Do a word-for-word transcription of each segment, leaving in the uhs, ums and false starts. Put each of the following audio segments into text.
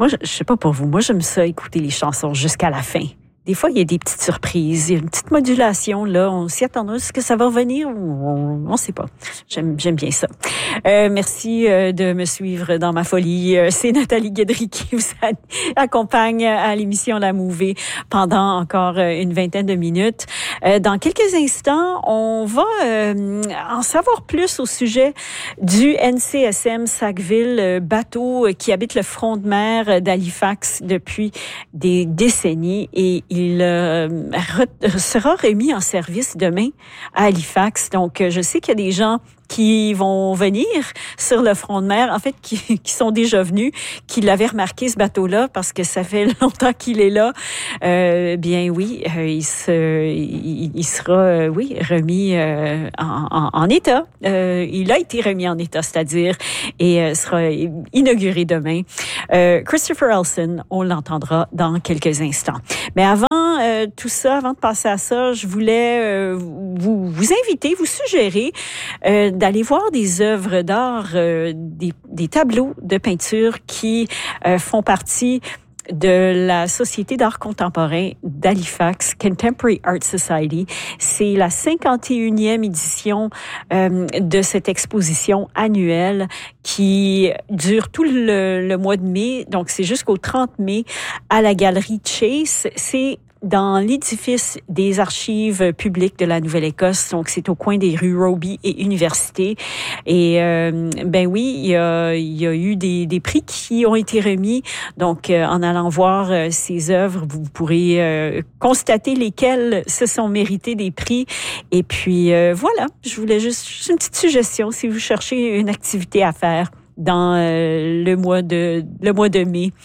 Moi, je, je sais pas pour vous, moi, j'aime ça écouter les chansons jusqu'à la fin. Des fois, il y a des petites surprises, il y a une petite modulation, là, on s'y attend. Est-ce que ça va revenir ou on ne sait pas? J'aime, j'aime bien ça. Euh, merci euh, de me suivre dans ma folie. Euh, c'est Nathalie Guédry qui vous accompagne à l'émission La Mouvée pendant encore une vingtaine de minutes. Euh, dans quelques instants, on va euh, en savoir plus au sujet du N C S M Sackville, bateau qui habite le front de mer d'Halifax depuis des décennies, et il euh, re- sera remis en service demain à Halifax. Donc, je sais qu'il y a des gens qui vont venir sur le front de mer, en fait, qui, qui sont déjà venus, qui l'avaient remarqué, ce bateau-là, parce que ça fait longtemps qu'il est là. Euh, bien oui, euh, il, se, il, il sera, euh, oui, remis euh, en, en, en état. Euh, il a été remis en état, c'est-à-dire, et euh, sera inauguré demain. Euh, Christopher Elson, on l'entendra dans quelques instants. Mais avant euh, tout ça, avant de passer à ça, je voulais euh, vous, vous inviter, vous suggérer euh, d'aller voir des œuvres d'art, euh, des, des tableaux de peinture qui euh, font partie de la Société d'art contemporain d'Halifax, Contemporary Art Society. C'est la cinquante et unième édition euh, de cette exposition annuelle qui dure tout le, le mois de mai. Donc, c'est jusqu'au trente mai à la Galerie Chase. C'est dans l'édifice des archives publiques de la Nouvelle-Écosse. Donc, c'est au coin des rues Roby et Université. Et, euh, ben oui, il y a, il y a eu des, des prix qui ont été remis. Donc, euh, en allant voir euh, ces œuvres, vous pourrez euh, constater lesquelles se sont méritées des prix. Et puis, euh, voilà, je voulais juste, juste une petite suggestion si vous cherchez une activité à faire dans euh, le mois de le mois de mai.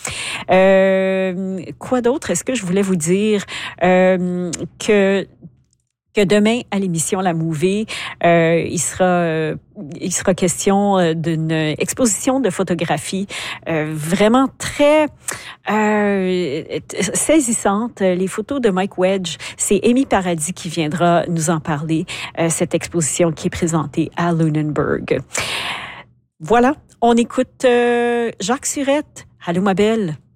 Euh, quoi d'autre? Est-ce que je voulais vous dire euh, que que demain à l'émission La Mouvée, euh, il sera euh, il sera question d'une exposition de photographie euh, vraiment très euh, saisissante. Les photos de Mike Wedge, c'est Amy Paradis qui viendra nous en parler. Euh, cette exposition qui est présentée à Lunenburg. Voilà, on écoute euh, Jacques Surette. Allô, ma belle.